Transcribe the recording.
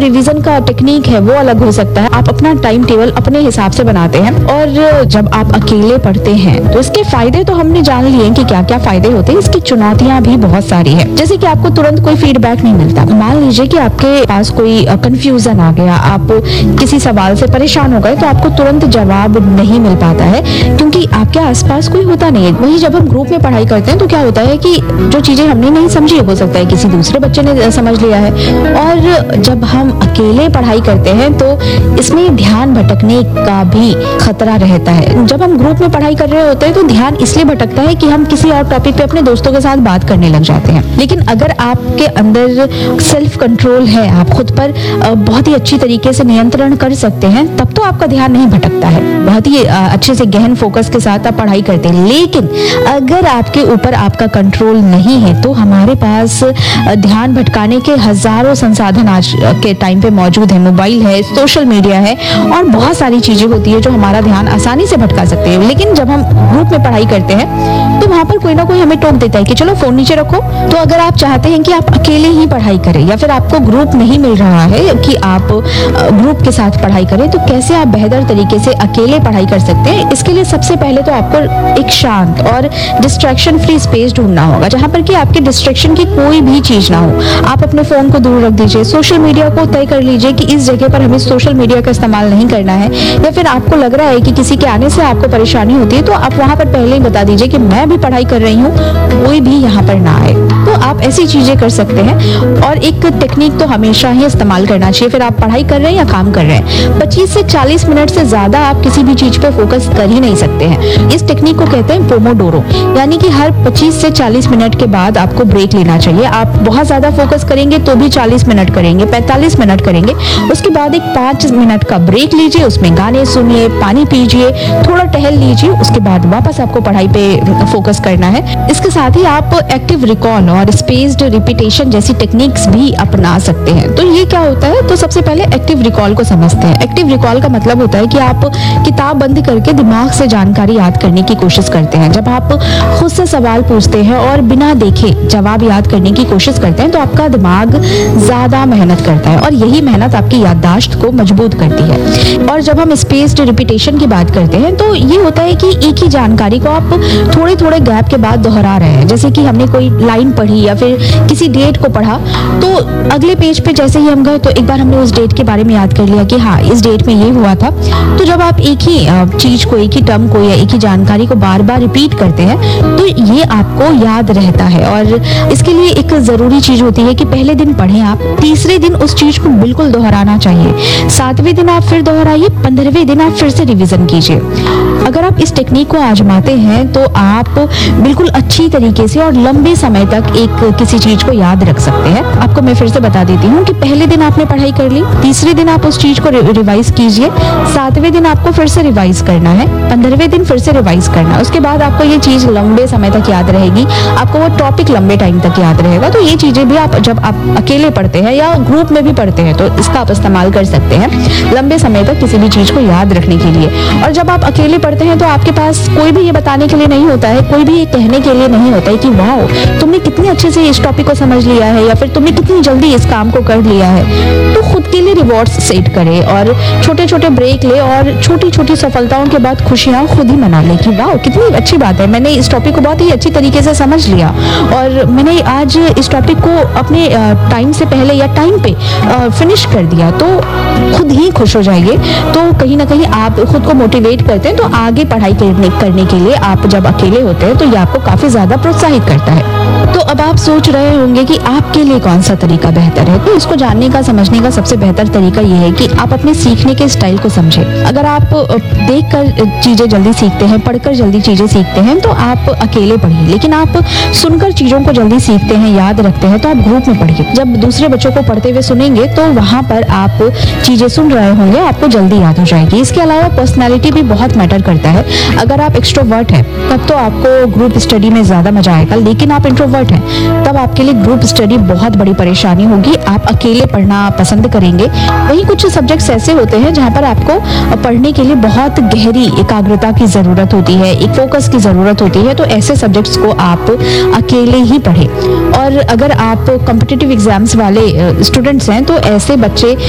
Revision का technique है वो अलग हो सकता है। आप अपना टाइम टेबल अपने हिसाब से बनाते हैं। और जब आप अकेले पढ़ते हैं तो इसके फायदे तो हमने जान लिए कि क्या क्या फायदे होते हैं, इसकी चुनौतियां भी बहुत सारी है। जैसे कि आपको तुरंत कोई फीडबैक नहीं मिलता। मान लीजिए कि आपके पास कोई कंफ्यूजन आ गया, आप किसी सवाल से परेशान हो गए, तो आपको तुरंत जवाब नहीं मिल पाता है क्योंकि आपके आसपास कोई होता नहीं है। वहीं जब हम ग्रुप में पढ़ाई करते हैं तो क्या होता है कि जो चीजें हमने नहीं समझी हो सकता है किसी दूसरे बच्चे ने समझ लिया है। और जब हम अकेले पढ़ाई करते हैं तो इसमें ध्यान भटकने का भी खतरा रहता है। जब हम ग्रुप में पढ़ाई कर रहे होते हैं तो ध्यान इसलिए भटकता है कि हम किसी और टॉपिक पे अपने दोस्तों के साथ बात करने लग जाते हैं। लेकिन अगर आपके अंदर सेल्फ कंट्रोल है, आप खुद पर बहुत ही अच्छी तरीके से नियंत्रण कर सकते हैं, तब तो आपका ध्यान नहीं भटकता है। बहुत ही अच्छे से गहन फोकस के साथ आप पढ़ाई करते हैं। लेकिन अगर आपके ऊपर आपका कंट्रोल नहीं है तो हमारे पास ध्यान भटकाने के हजारों संसाधन आज के टाइम पे मौजूद है। मोबाइल है, सोशल मीडिया है और बहुत सारी चीजें होती है जो हमारा ध्यान आसानी से भटका सकते हैं। लेकिन जब हम ग्रुप में पढ़ाई करते हैं तो वहां पर कोई ना कोई हमें टोक देता है कि चलो फोन नीचे रखो। तो अगर आप चाहते हैं कि आप अकेले ही पढ़ाई करें या फिर आपको ग्रुप नहीं मिल रहा है कि आप ग्रुप के साथ पढ़ाई करें, तो कैसे आप बेहतर तरीके से अकेले पढ़ाई कर सकते हैं, इसके लिए सबसे पहले तो आपको एक शांत और डिस्ट्रैक्शन फ्री स्पेस ढूंढना होगा जहां पर कि आपके डिस्ट्रैक्शन की कोई भी चीज ना हो। आप अपने फोन को दूर रख दीजिए। सोशल मीडिया को तय कर लीजिए कि इस जगह पर हमें सोशल मीडिया का इस्तेमाल नहीं करना है। या फिर आपको लग रहा है कि किसी के आने से आपको परेशानी होती है तो आप वहां पर पहले ही बता दीजिए कि मैं भी पढ़ाई कर रही हूँ, कोई भी यहाँ पर ना आए। तो आप ऐसी चीजें कर सकते हैं। और एक टेक्निक तो हमेशा ही इस्तेमाल करना चाहिए, फिर आप पढ़ाई कर रहे हैं या काम कर रहे हैं। 25 से 40 मिनट से ज्यादा आप किसी भी चीज पे फोकस कर ही नहीं सकते हैं। इस टेक्निक को कहते हैं पोमोडोरो, यानी कि हर 25 से 40 मिनट के बाद आपको ब्रेक लेना चाहिए। आप बहुत ज्यादा फोकस करेंगे तो भी 40 मिनट करेंगे, 45 मिनट करेंगे, उसके बाद एक 5 मिनट का ब्रेक लीजिए, उसमें गाने सुनिए, पानी पीजिए, थोड़ा टहल लीजिए, उसके बाद वापस आपको पढ़ाई पे फोकस करना है। इसके साथ ही आप एक्टिव रिकॉल और स्पेस्ड रिपीटेशन जैसी टेक्निक्स भी अपना सकते हैं। तो ये क्या होता है, तो सबसे पहले एक्टिव रिकॉल को समझते हैं। एक्टिव रिकॉल का मतलब होता है कि आप किताब बंद करके दिमाग से जानकारी याद करने की कोशिश करते हैं। जब आप खुद से सवाल पूछते हैं और बिना देखे जवाब याद करने की कोशिश करते हैं तो आपका दिमाग ज्यादा मेहनत करता है और यही मेहनत आपकी याददाश्त को मजबूत करती है। और जब हम स्पेस्ड रिपीटेशन की बात करते हैं तो ये होता है कि एक ही जानकारी को आप थोड़े थोड़े गैप के बाद दोहरा रहे हैं। जैसे कि हमने कोई लाइन पढ़ी या फिर किसी डेट को पढ़ा तो अगले पेज पे जैसे ही हम गए तो एक बार हमने उस डेट के बारे में याद कर लिया कि हाँ इस डेट में ये हुआ था। तो जब आप एक ही चीज को, एक ही टर्म को या एक ही जानकारी को बार बार रिपीट करते हैं तो ये आपको याद रहता है। और इसके लिए एक जरूरी चीज होती है कि पहले दिन पढ़ें आप, तीसरे दिन उस चीज को बिल्कुल दोहराना चाहिए, 7वें दिन आप फिर दोहराइए, 15वें दिन आप फिर से रिवीजन कीजिए। अगर आप इस टेक्निक को आजमाते हैं तो आप बिल्कुल अच्छी तरीके से और लंबे समय तक एक किसी चीज को याद रख सकते हैं। आपको मैं फिर से बता देती हूँ कि पहले दिन आपने पढ़ाई कर ली, तीसरे दिन आप उस चीज को रिवाइज कीजिए, 7वें दिन आपको फिर से रिवाइज करना है, 15वें दिन फिर से रिवाइज करना है। उसके बाद आपको ये चीज लंबे समय तक याद रहेगी, आपको वो टॉपिक लंबे टाइम तक याद रहेगा। तो ये चीजें भी आप जब आप अकेले पढ़ते हैं या ग्रुप में भी पढ़ते हैं तो इसका आप इस्तेमाल कर सकते हैं लंबे समय तक किसी भी चीज को याद रखने के लिए। और जब आप अकेले पढ़ते हैं तो आपके पास कोई भी ये बताने के लिए नहीं होता है, कोई भी ये कहने के लिए नहीं होता है कि वाओ तुमने कितने अच्छे से इस टॉपिक को समझ लिया है या फिर तुमने कितनी जल्दी इस काम को कर लिया है। तो खुद के लिए रिवॉर्ड्स सेट करें और छोटे छोटे ब्रेक ले और छोटी छोटी सफलताओं के बाद खुशियां खुद ही मना ले कि वाओ कितनी अच्छी बात है, मैंने इस टॉपिक को बहुत ही अच्छी तरीके से समझ लिया और मैंने आज इस टॉपिक को अपने टाइम से पहले या टाइम पे फिनिश कर दिया। तो खुद ही खुश हो जाइए। तो कहीं ना कहीं आप खुद को मोटिवेट करते हैं तो आगे पढ़ाई करने के लिए आप जब अकेले होते हैं तो ये आपको काफी ज्यादा प्रोत्साहित करता है। तो अब आप सोच रहे होंगे कि आपके लिए कौन सा तरीका बेहतर है। तो इसको जानने का, समझने का सबसे बेहतर तरीका ये है कि आप अपने सीखने के स्टाइल को समझें। अगर आप देखकर चीजें जल्दी सीखते हैं, पढ़कर जल्दी चीजें सीखते हैं तो आप अकेले पढ़िए, लेकिन आप सुनकर चीजों को जल्दी सीखते हैं, याद रखते हैं तो आप ग्रुप में पढ़िए। जब दूसरे बच्चों को पढ़ते हुए सुनेंगे तो वहां पर आप चीजें सुन रहे होंगे, आपको जल्दी याद हो जाएगी। इसके अलावा पर्सनैलिटी भी बहुत मैटर करता है। अगर आप एक्सट्रोवर्ट हैं तब तो आपको ग्रुप स्टडी में ज्यादा मजा आएगा, लेकिन आप इंट्रोवर्ट हैं तब आपके लिए ग्रुप स्टडी बहुत बड़ी परेशानी होगी। आप अकेले पढ़ना पसंद करेंगे। वहीं कुछ सब्जेक्ट्स ऐसे होते हैं जहां पर आपको पढ़ने के लिए बहुत गहरी एकाग्रता की जरूरत होती है, एक फोकस की जरूरत होती है। तो ऐसे सब्जेक्ट्स को आप अकेले ही पढ़ें। और अगर आप कॉम्पिटिटिव एग्जाम्स वाले स्टूडेंट्स हैं तो ऐसे बच्चे